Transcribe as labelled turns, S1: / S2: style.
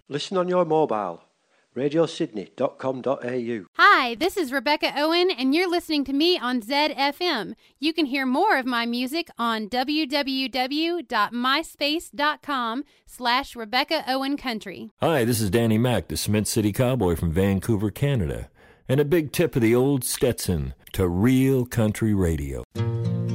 S1: Listen on your mobile. radiosydney.com.au.
S2: Hi, this is Rebecca Owen, and you're listening to me on ZFM. You can hear more of my music on www.myspace.com/Rebecca Owen Country.
S3: Hi, this is Danny Mac, the Cement City Cowboy from Vancouver, Canada. And a big tip of the old Stetson to real country radio.